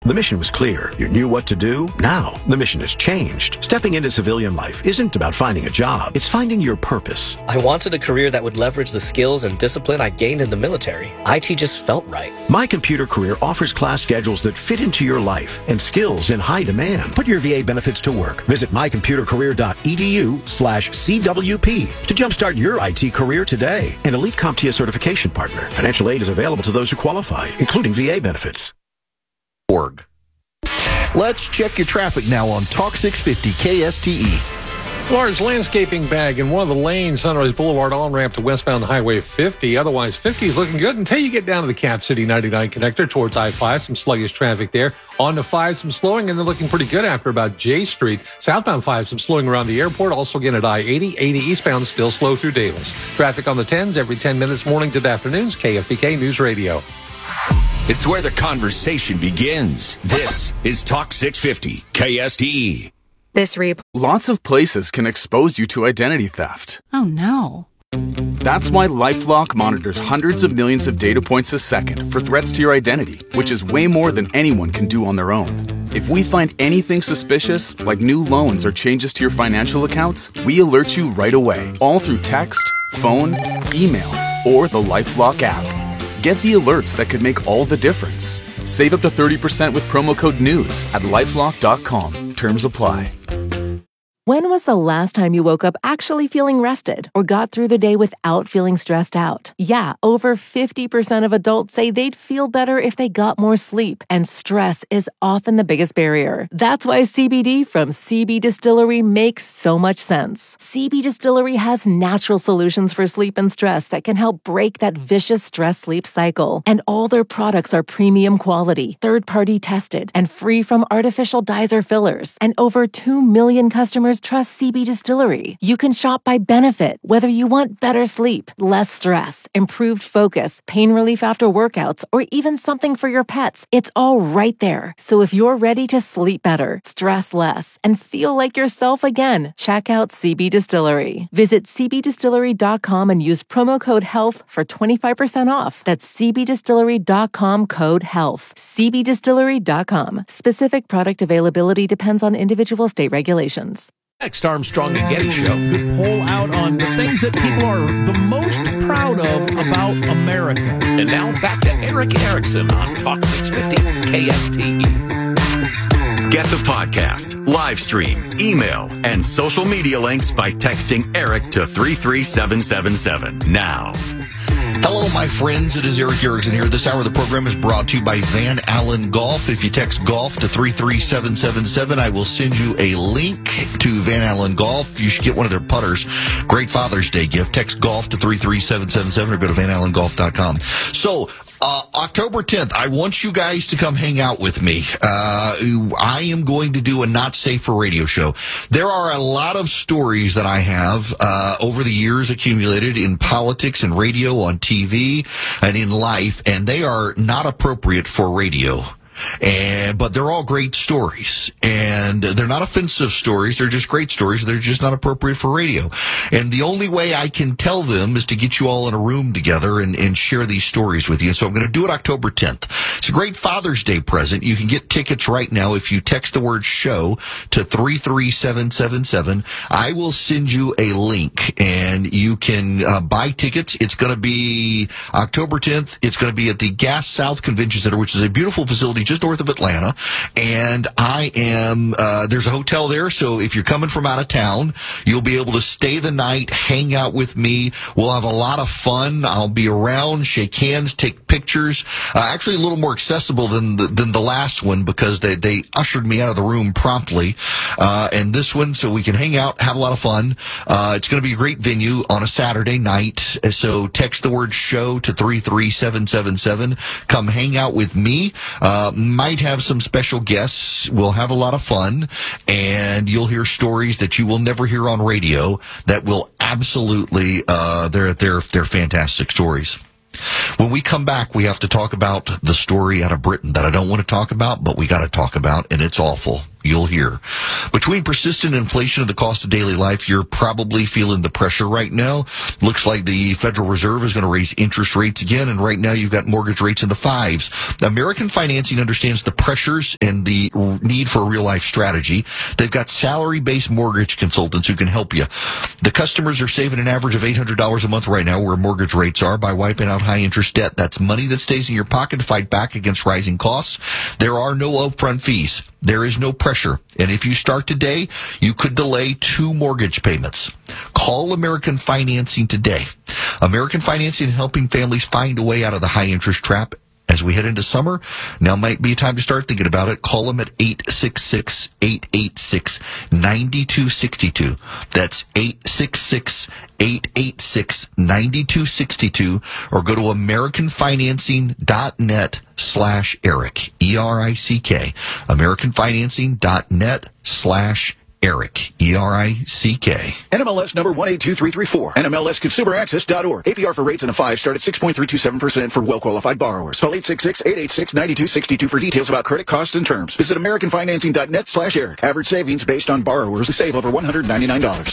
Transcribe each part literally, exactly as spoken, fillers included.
the mission was clear. You knew what to do. Now, the mission has changed. Stepping into civilian life isn't about finding a job. It's finding your purpose. I wanted a career that would leverage the skills and discipline I gained in the military. I T just felt right. My Computer Career offers class schedules that fit into your life and skills in high demand. Put your V A benefits to work. Visit mycomputercareer.edu slash CWP to jumpstart your I T career today. An Elite CompTIA certification partner. Financial aid is available to those who qualify, including V A benefits. Org. Let's check your traffic now on Talk six fifty K S T E. Large landscaping bag in one of the lanes, Sunrise Boulevard on-ramp to westbound Highway fifty. Otherwise, fifty is looking good until you get down to the Cap City ninety-nine connector towards I five. Some sluggish traffic there. On to five, some slowing, and they're looking pretty good after about J Street. Southbound five, some slowing around the airport. Also again at I eighty. eighty eastbound still slow through Davis. Traffic on the tens every ten minutes, morning to afternoons. K F B K News Radio. It's where the conversation begins. This is Talk six fifty K S T E. This report. Lots of places can expose you to identity theft. Oh, no. That's why LifeLock monitors hundreds of millions of data points a second for threats to your identity, which is way more than anyone can do on their own. If we find anything suspicious, like new loans or changes to your financial accounts, we alert you right away, all through text, phone, email, or the LifeLock app. Get the alerts that could make all the difference. Save up to thirty percent with promo code NEWS at lifelock dot com. Terms apply. When was the last time you woke up actually feeling rested or got through the day without feeling stressed out? Yeah, over fifty percent of adults say they'd feel better if they got more sleep, and stress is often the biggest barrier. That's why C B D from C B Distillery makes so much sense. C B Distillery has natural solutions for sleep and stress that can help break that vicious stress-sleep cycle. And all their products are premium quality, third-party tested, and free from artificial dyes or fillers. And over two million customers trust C B Distillery. You can shop by benefit, whether you want better sleep, less stress, improved focus, pain relief after workouts, or even something for your pets. It's all right there. So if you're ready to sleep better, stress less, and feel like yourself again, check out C B Distillery. Visit c b distillery dot com and use promo code HEALTH for twenty-five percent off. That's c b distillery dot com code HEALTH. c b distillery dot com. Specific product availability depends on individual state regulations. Next, Armstrong and Getty Show. Good poll out on the things that people are the most proud of about America. And now back to Eric Erickson on Talk six fifty K S T E. Get the podcast, live stream, email, and social media links by texting Eric to three three seven seven seven now. Hello, my friends. It is Eric Erickson here. This hour of the program is brought to you by Van Allen Golf. If you text golf to three three seven seven seven, I will send you a link to Van Allen Golf. You should get one of their putters. Great Father's Day gift. Text golf to three three seven seven seven or go to van allen golf dot com. So, Uh, October tenth, I want you guys to come hang out with me. Uh, I am going to do a Not Safe for Radio show. There are a lot of stories that I have, uh, over the years accumulated in politics and radio, on T V, and in life, and they are not appropriate for radio. And, but they're all great stories, and they're not offensive stories. They're just great stories. They're just not appropriate for radio. And the only way I can tell them is to get you all in a room together and, and share these stories with you. And so I'm going to do it October tenth. It's a great Father's Day present. You can get tickets right now if you text the word show to three three seven seven seven. I will send you a link, and you can uh, buy tickets. It's going to be October tenth. It's going to be at the Gas South Convention Center, which is a beautiful facility just north of Atlanta. And I am, uh, there's a hotel there, so if you're coming from out of town, you'll be able to stay the night, hang out with me. We'll have a lot of fun. I'll be around, shake hands, take pictures. Uh, actually a little more accessible than the, than the last one because they, they ushered me out of the room promptly. Uh, and this one, so we can hang out, have a lot of fun. Uh, it's going to be a great venue on a Saturday night. So text the word show to three three seven seven seven. Come hang out with me. Uh, might have some special guests. We'll have a lot of fun, and you'll hear stories that you will never hear on radio that will absolutely, uh, they're, they're, they're fantastic stories. When we come back, we have to talk about the story out of Britain that I don't want to talk about, but we got to talk about, and it's awful. you'll hear. Between persistent inflation and the cost of daily life, you're probably feeling the pressure right now. Looks like the Federal Reserve is going to raise interest rates again, and right now you've got mortgage rates in the fives. American Financing understands the pressures and the need for a real-life strategy. They've got salary-based mortgage consultants who can help you. The customers are saving an average of eight hundred dollars a month right now where mortgage rates are by wiping out high-interest debt. That's money that stays in your pocket to fight back against rising costs. There are no upfront fees. There is no pressure. And if you start today, you could delay two mortgage payments. Call American Financing today. American Financing helping families find a way out of the high-interest trap. As we head into summer, now might be time to start thinking about it. Call them at eight six six, eight eight six, nine two six two. That's eight six six, eight eight six, nine two six two. Or go to americanfinancing.net slash Eric. E R I C K. americanfinancing.net slash Eric, E R I C K. N M L S number one eight two three three four. N M L S consumer access dot org. A P R for rates in the five start at six point three two seven percent for well-qualified borrowers. Call eight six six, eight eight six, nine two six two for details about credit costs and terms. Visit americanfinancing.net slash Eric. Average savings based on borrowers who save over one hundred ninety-nine dollars.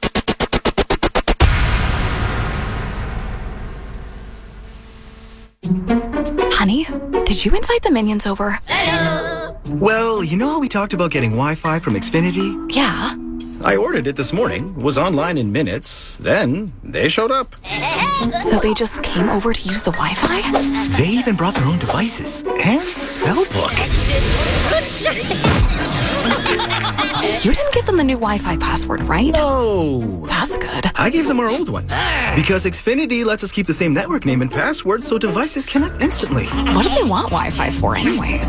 Honey, did you invite the minions over? Well, you know how we talked about getting Wi-Fi from Xfinity? Yeah. I ordered it this morning, was online in minutes, then they showed up. So they just came over to use the Wi-Fi? They even brought their own devices and spellbook. You didn't give them the new Wi-Fi password, right? No. That's good. I gave them our old one. Because Xfinity lets us keep the same network name and password so devices connect instantly. What do they want Wi-Fi for anyways?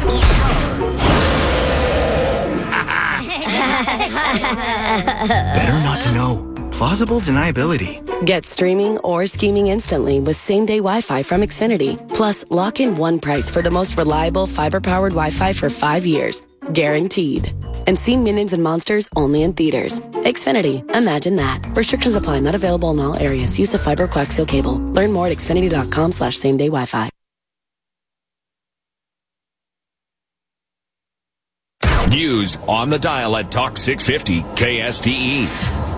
Better not to know. Plausible deniability. Get streaming or scheming instantly with same-day Wi-Fi from Xfinity. Plus, lock in one price for the most reliable fiber-powered Wi-Fi for five years. Guaranteed. And see Minions and Monsters only in theaters. Xfinity. Imagine that. Restrictions apply. Not available in all areas. Use of fiber coaxial cable. Learn more at xfinity.com slash same-day Wi-Fi. News on the dial at Talk six fifty K S T E.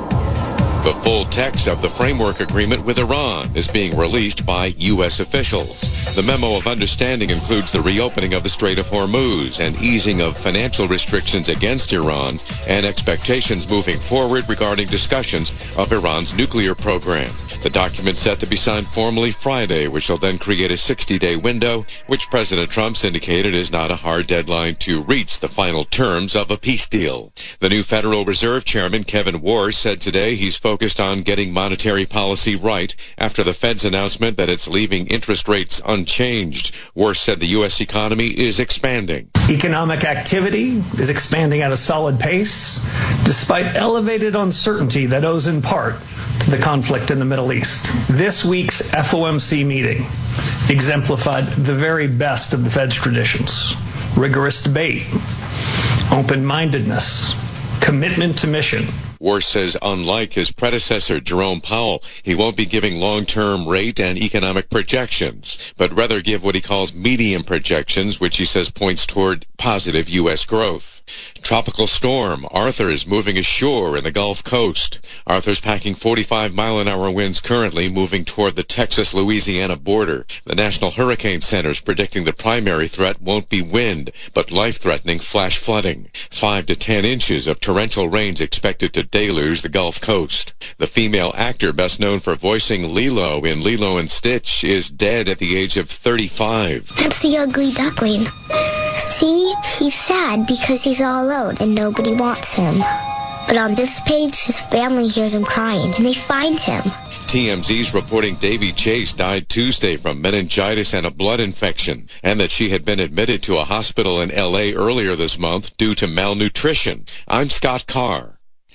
The full text of the framework agreement with Iran is being released by U S officials. The memo of understanding includes the reopening of the Strait of Hormuz and easing of financial restrictions against Iran and expectations moving forward regarding discussions of Iran's nuclear program. The document set to be signed formally Friday, which will then create a sixty-day window, which President Trump's indicated is not a hard deadline to reach the final terms of a peace deal. The new Federal Reserve Chairman, Kevin Warsh, said today he's focused on getting monetary policy right after the Fed's announcement that it's leaving interest rates unchanged. Warsh said the U S economy is expanding. Economic activity is expanding at a solid pace, despite elevated uncertainty that owes in part to the conflict in the Middle East. This week's F O M C meeting exemplified the very best of the Fed's traditions: rigorous debate, open-mindedness, commitment to mission. Warsh says unlike his predecessor, Jerome Powell, he won't be giving long-term rate and economic projections, but rather give what he calls medium projections, which he says points toward positive U S growth. Tropical storm Arthur is moving ashore in the Gulf Coast. Arthur's packing forty-five mile an hour winds currently, moving toward the Texas-Louisiana border. The National Hurricane Center is predicting the primary threat won't be wind, but life-threatening flash flooding. Five to ten inches of torrential rains expected to deluge the Gulf Coast. The female actor best known for voicing Lilo in Lilo and Stitch is dead at the age of thirty-five. That's the ugly duckling. See, he's sad because he's all alone and nobody wants him. But on this page, his family hears him crying and they find him. T M Z's reporting Davy Chase died Tuesday from meningitis and a blood infection, and that she had been admitted to a hospital in L A earlier this month due to malnutrition. I'm Scott Carr.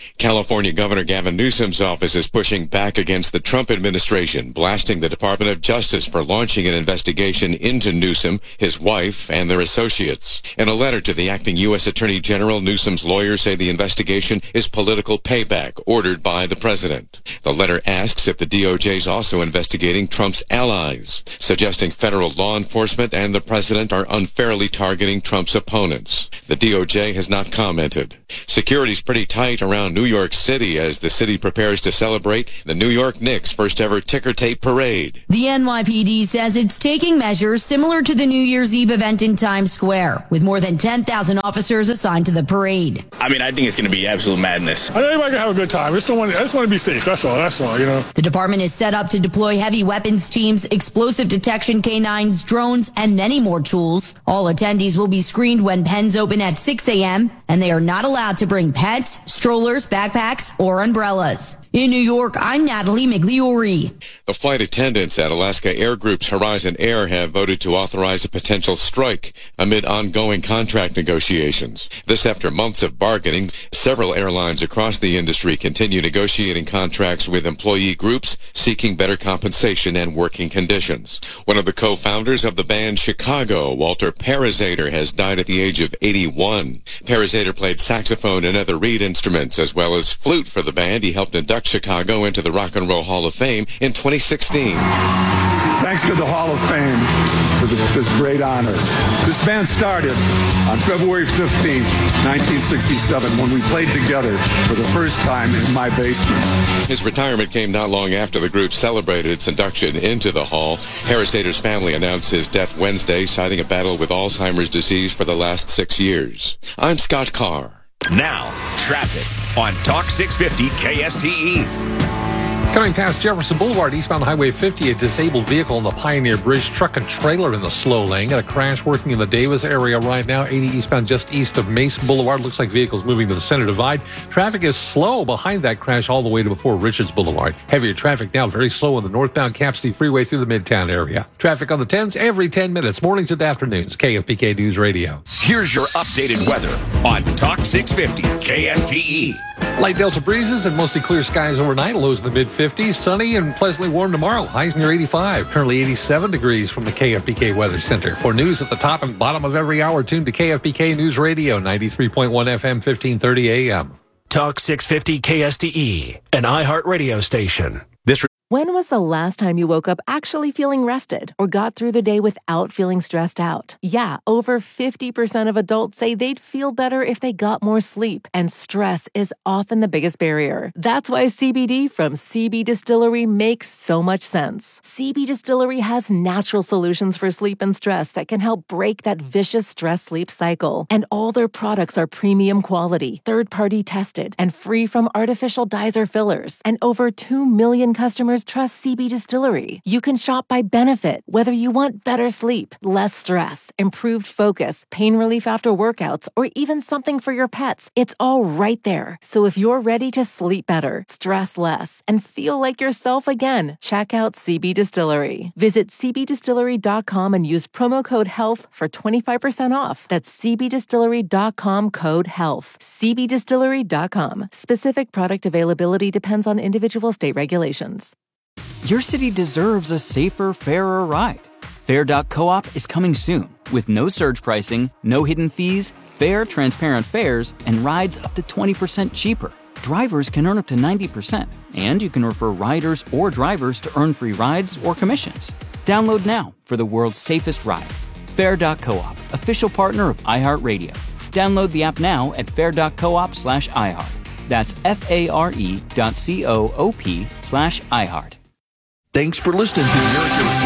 California Governor Gavin Newsom's office is pushing back against the Trump administration, blasting the Department of Justice for launching an investigation into Newsom, his wife, and their associates. In a letter to the acting U S Attorney General, Newsom's lawyers say the investigation is political payback ordered by the president. The letter asks if the D O J is also investigating Trump's allies, suggesting federal law enforcement and the president are unfairly targeting Trump's opponents. The D O J has not commented. Security's pretty tight around New York City as the city prepares to celebrate the New York Knicks' first ever ticker tape parade. The N Y P D says it's taking measures similar to the New Year's Eve event in Times Square, with more than ten thousand officers assigned to the parade. I mean, I think it's going to be absolute madness. I know everybody can have a good time. I just, don't want, I just want to be safe. That's all. That's all, you know. The department is set up to deploy heavy weapons teams, explosive detection canines, drones, and many more tools. All attendees will be screened when pens open at six a.m., and they are not allowed to bring pets, strollers, backpacks, or umbrellas. In New York, I'm Natalie Migliori. The flight attendants at Alaska Air Group's Horizon Air have voted to authorize a potential strike amid ongoing contract negotiations. This after months of bargaining, several airlines across the industry continue negotiating contracts with employee groups seeking better compensation and working conditions. One of the co-founders of the band Chicago, Walter Parazater, has died at the age of eighty-one. Parazater played saxophone and other reed instruments as well as flute for the band. He helped induct Chicago into the Rock and Roll Hall of Fame in twenty sixteen. Thanks to the Hall of Fame for this, this great honor. This band started on February fifteenth, nineteen sixty-seven, when we played together for the first time in my basement. His retirement came not long after the group celebrated its induction into the Hall. Parazater's family announced his death Wednesday, citing a battle with Alzheimer's disease for the last six years. I'm Scott Carr. Now, traffic on Talk six fifty K S T E. Coming past Jefferson Boulevard, eastbound Highway fifty, a disabled vehicle on the Pioneer Bridge, truck and trailer in the slow lane. Got a crash working in the Davis area right now, eighty eastbound just east of Mason Boulevard. Looks like vehicles moving to the center divide. Traffic is slow behind that crash all the way to before Richards Boulevard. Heavier traffic now, very slow on the northbound Cap City Freeway through the Midtown area. Traffic on the tens every ten minutes, mornings and afternoons. K F B K News Radio. Here's your updated weather on Talk six fifty K S T E. Light Delta breezes and mostly clear skies overnight. Lows in the mid-fifties. Sunny and pleasantly warm tomorrow. Highs near eighty-five. Currently eighty-seven degrees from the K F B K Weather Center. For news at the top and bottom of every hour, tune to K F B K News Radio, ninety-three point one F M, fifteen thirty A M. Talk six fifty K S T E, an iHeart radio station. This. When was the last time you woke up actually feeling rested or got through the day without feeling stressed out? Yeah, over fifty percent of adults say they'd feel better if they got more sleep, and stress is often the biggest barrier. That's why C B D from C B Distillery makes so much sense. C B Distillery has natural solutions for sleep and stress that can help break that vicious stress-sleep cycle. And all their products are premium quality, third-party tested, and free from artificial dyes or fillers. And over two million customers trust C B Distillery. You can shop by benefit, whether you want better sleep, less stress, improved focus, pain relief after workouts, or even something for your pets. It's all right there. So if you're ready to sleep better, stress less, and feel like yourself again, check out C B Distillery. Visit c b distillery dot com and use promo code HEALTH for twenty-five percent off. That's c b distillery dot com code HEALTH. c b distillery dot com. Specific product availability depends on individual state regulations. Your city deserves a safer, fairer ride. Fair dot coop is coming soon with no surge pricing, no hidden fees, fair, transparent fares, and rides up to twenty percent cheaper. Drivers can earn up to ninety percent, and you can refer riders or drivers to earn free rides or commissions. Download now for the world's safest ride. Fair dot coop, official partner of iHeartRadio. Download the app now at fair dot coop slash iHeart. That's F-A-R-E dot C-O-O-P slash iHeart. Thanks for listening to America.